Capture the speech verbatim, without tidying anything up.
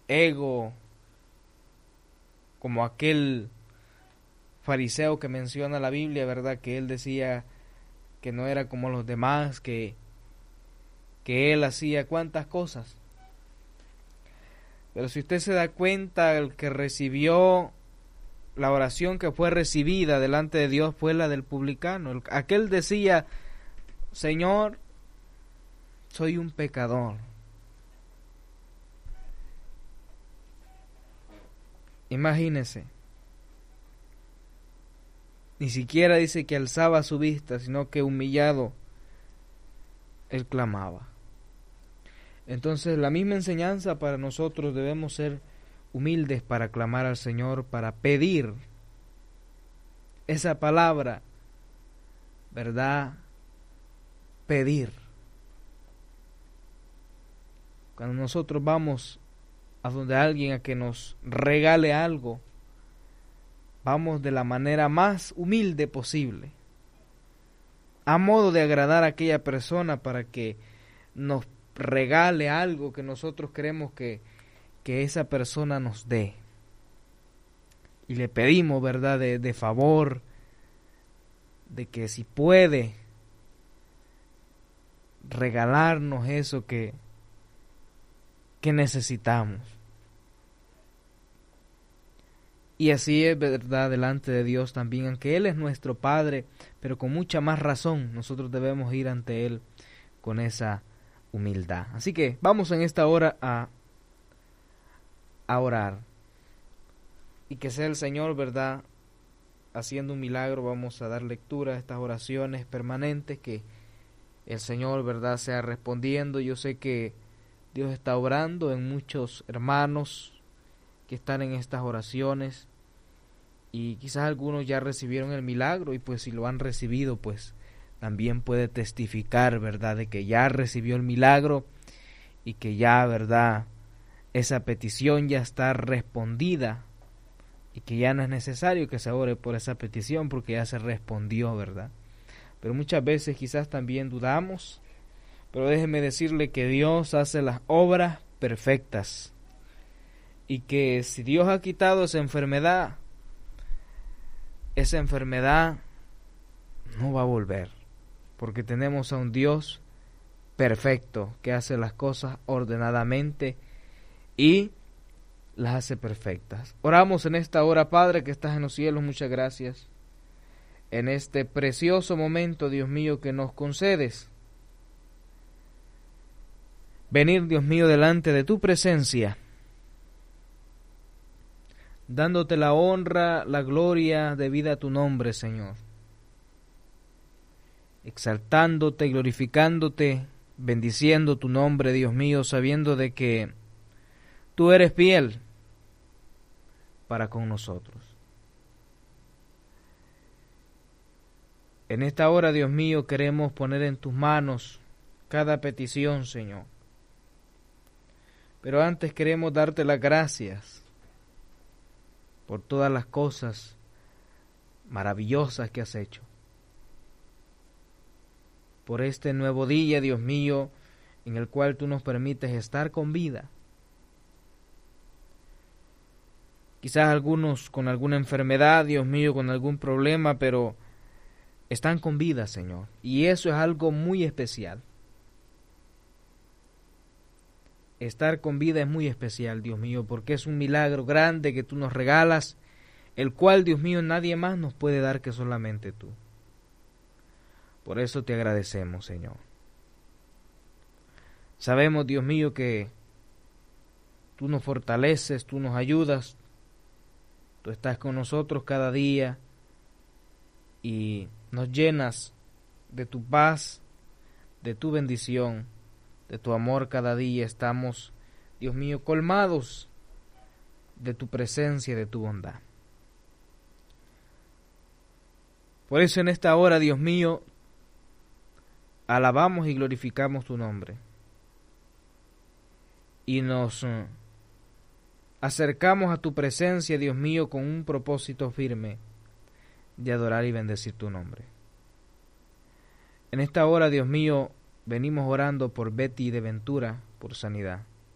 ego, como aquel fariseo que menciona la Biblia, ¿verdad? Que él decía que no era como los demás, que, que él hacía cuantas cosas. Pero si usted se da cuenta, el que recibió la oración que fue recibida delante de Dios fue la del publicano. El, aquel decía: Señor, soy un pecador. Imagínese. Ni siquiera dice que alzaba su vista, sino que humillado él clamaba. Entonces, la misma enseñanza para nosotros: debemos ser humildes para clamar al Señor, para pedir esa palabra, ¿verdad? Pedir. Cuando nosotros vamos a donde alguien a que nos regale algo, vamos de la manera más humilde posible, a modo de agradar a aquella persona para que nos regale algo que nosotros queremos que, que esa persona nos dé. Y le pedimos, ¿verdad?, de, de favor, de que si puede regalarnos eso que, que necesitamos. Y así es, verdad, delante de Dios también, aunque Él es nuestro Padre, pero con mucha más razón nosotros debemos ir ante Él con esa humildad. Así que vamos en esta hora a, a orar. Y que sea el Señor, ¿verdad?, haciendo un milagro. Vamos a dar lectura a estas oraciones permanentes, que el Señor, ¿verdad?, sea respondiendo. Yo sé que Dios está obrando en muchos hermanos que están en estas oraciones, y quizás algunos ya recibieron el milagro, y pues si lo han recibido, pues también puede testificar, ¿verdad?, de que ya recibió el milagro y que ya, ¿verdad?, esa petición ya está respondida, y que ya no es necesario que se ore por esa petición porque ya se respondió, ¿verdad? Pero muchas veces quizás también dudamos, pero déjeme decirle que Dios hace las obras perfectas, y que si Dios ha quitado esa enfermedad, esa enfermedad no va a volver, porque tenemos a un Dios perfecto que hace las cosas ordenadamente y las hace perfectas. Oramos en esta hora. Padre que estás en los cielos, muchas gracias en este precioso momento, Dios mío, que nos concedes venir, Dios mío, delante de tu presencia, dándote la honra, la gloria debida a tu nombre, Señor, exaltándote, glorificándote, bendiciendo tu nombre, Dios mío, sabiendo de que tú eres fiel para con nosotros. En esta hora, Dios mío, queremos poner en tus manos cada petición, Señor. Pero antes queremos darte las gracias por todas las cosas maravillosas que has hecho. Por este nuevo día, Dios mío, en el cual tú nos permites estar con vida. Quizás algunos con alguna enfermedad, Dios mío, con algún problema, pero están con vida, Señor. Y eso es algo muy especial. Estar con vida es muy especial, Dios mío, porque es un milagro grande que tú nos regalas, el cual, Dios mío, nadie más nos puede dar que solamente tú. Por eso te agradecemos, Señor. Sabemos, Dios mío, que tú nos fortaleces, tú nos ayudas, tú estás con nosotros cada día y nos llenas de tu paz, de tu bendición, de tu amor cada día. Estamos, Dios mío, colmados de tu presencia y de tu bondad. Por eso en esta hora, Dios mío, alabamos y glorificamos tu nombre. Y nos uh, acercamos a tu presencia, Dios mío, con un propósito firme de adorar y bendecir tu nombre. En esta hora, Dios mío, venimos orando por Betty de Ventura, por sanidad.